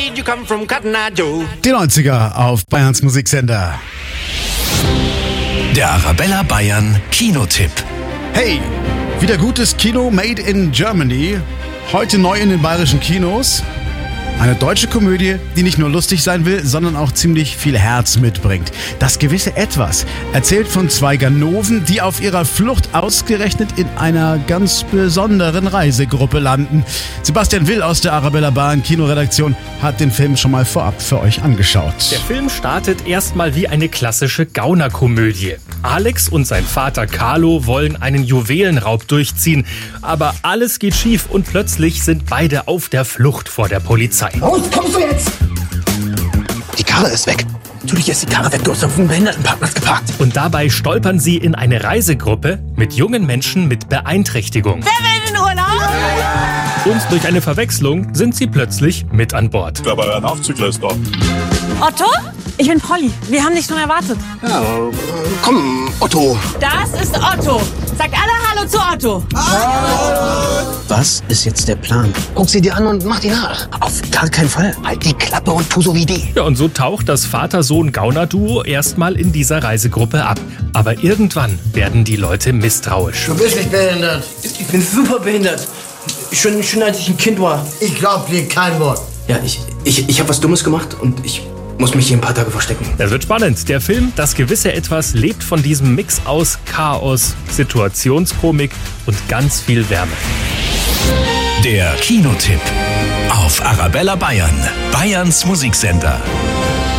You come from Cotton Eye Joe. Die 90er auf Bayerns Musiksender. Der Arabella Bayern Kinotipp. Hey, wieder gutes Kino made in Germany. Heute neu in den bayerischen Kinos. Eine deutsche Komödie, die nicht nur lustig sein will, sondern auch ziemlich viel Herz mitbringt. Das gewisse Etwas erzählt von zwei Ganoven, die auf ihrer Flucht ausgerechnet in einer ganz besonderen Reisegruppe landen. Sebastian Will aus der Arabella Bayern Kinoredaktion hat den Film schon mal vorab für euch angeschaut. Der Film startet erstmal wie eine klassische Gaunerkomödie. Alex und sein Vater Carlo wollen einen Juwelenraub durchziehen, aber alles geht schief und plötzlich sind beide auf der Flucht vor der Polizei. Raus, kommst du jetzt? Die Karre ist weg. Natürlich ist die Karre weg, du hast auf dem Behindertenparkplatz geparkt. Und dabei stolpern sie in eine Reisegruppe mit jungen Menschen mit Beeinträchtigung. Wer will in den Urlaub? Und durch eine Verwechslung sind sie plötzlich mit an Bord. Aber ein Aufzügler ist da. Otto? Ich bin Polly. Wir haben dich schon erwartet. Ja, komm, Otto. Das ist Otto. Sagt alle Hallo zu Otto. Was ist jetzt der Plan? Guck sie dir an und mach die nach. Auf gar keinen Fall. Halt die Klappe und tu so wie die. Ja, und so taucht das Vater-Sohn-Gauner-Duo erstmal in dieser Reisegruppe ab. Aber irgendwann werden die Leute misstrauisch. Du bist nicht behindert. Ich bin super behindert. Schon als ich ein Kind war. Ich glaub dir kein Wort. Ja, ich habe was Dummes gemacht und ich muss mich hier ein paar Tage verstecken. Das wird spannend. Der Film Das gewisse Etwas lebt von diesem Mix aus Chaos, Situationskomik und ganz viel Wärme. Der Kinotipp auf Arabella Bayern, Bayerns Musiksender.